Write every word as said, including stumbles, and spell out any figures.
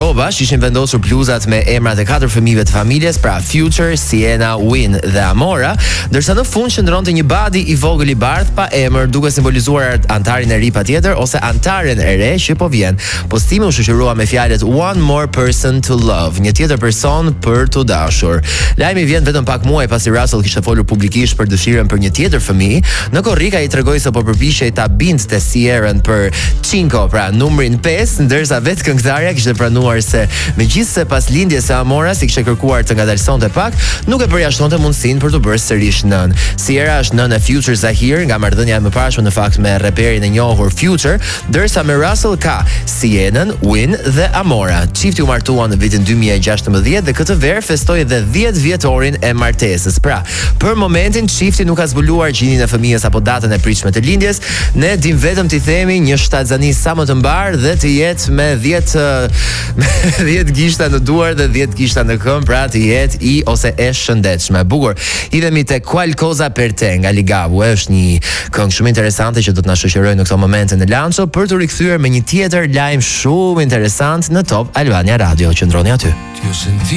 rrobash ishin vendosur bluzat me emrat e katër fëmijëve të familjes, pra Future, Sienna, Win dhe Amora, ndërsa në fund qëndronte një badi i vogël i bardh pa emër, duke simbolizuar antarin e ri patjetër ose antaren e re që po vjen. Postimi u shoqërua me fjalët One more person to love, një tjetër person për të dashur. Lajmi vjen vetëm pak muaj pasi Russell kishte folur publikisht për dëshirën për një tjetër fëmijë. Në korrik ai tregoi se po përpiqej ta bindte Sierrën për Cinco, pra numrin pesë, ndërsa vetë këngëtarja kishte pranuar se megjithse pas lindjes së Amoras i kishte kërkuar të ngadalsonte pak, nuk e përjashtonte mundësinë për të bërë sërish nën. Sierra është nënë e Future Zahir, nga marrëdhënia e mëparshme në fakt me reperin e njohur Future, ndërsa me Russell ka Sienën, Win dhe Amora. Çifti u martua në vitin dy mijë e gjashtëmbëdhjetë dhe këtë verë festoi edhe dhjetë vjetorin e martesës. Pra, për momentin çifti nuk ka zbuluar gjinin e fëmijës apo datën e pritshme të lindjes. Ne dim vetëm t'i themi një shtatzani sa më të mbar dhe të jetë me dhjetë me dhjetë gishta në duar dhe dhjetë gishta në këmbë, pra të jetë i ose e shëndetshme. Bukur. Idhemi te Qualcosa per te nga Ligabue, është një këngë shumë interesante që do të na shoqërojë në këto momente në lanço për të rikthyer me një tjetër lajm shumë interesant në Top Albania Radio. Qëndroni aty.